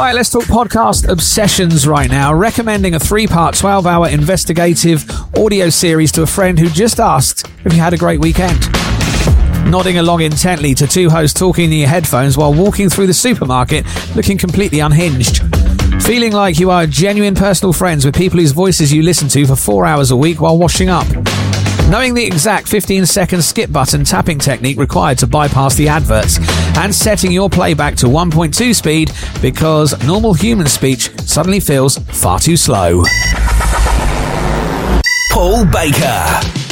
Right, let's talk podcast obsessions right now. Recommending a 3-part, 12-hour investigative audio series to a friend who just asked if you had a great weekend. Nodding along intently to two hosts talking in your headphones while walking through the supermarket looking completely unhinged. Feeling like you are genuine personal friends with people whose voices you listen to for 4 hours a week while washing up. Knowing the exact 15-second skip button tapping technique required to bypass the adverts, and setting your playback to 1.2 speed because normal human speech suddenly feels far too slow. Paul Baker.